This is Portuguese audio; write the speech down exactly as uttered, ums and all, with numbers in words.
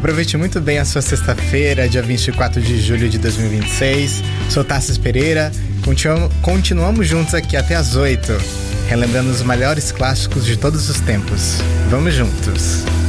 Aproveite muito bem a sua sexta-feira, dia vinte e quatro de julho de dois mil e vinte e seis. Sou Tassis Pereira. Continuam, continuamos juntos aqui até as oito, relembrando os melhores clássicos de todos os tempos. Vamos juntos!